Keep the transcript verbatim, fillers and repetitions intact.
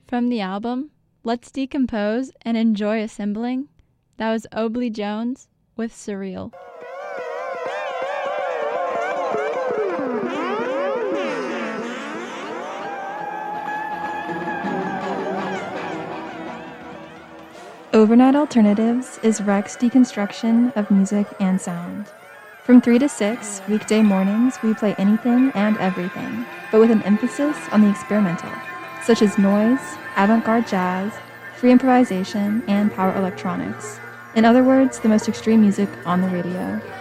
From the album, Let's Decompose and Enjoy Assembling, that was Obley Jones with Surreal. Overnight Alternatives is Rec's deconstruction of music and sound. From three to six, weekday mornings, we play anything and everything, but with an emphasis on the experimental, such as noise, avant-garde jazz, free improvisation, and power electronics. In other words, the most extreme music on the radio.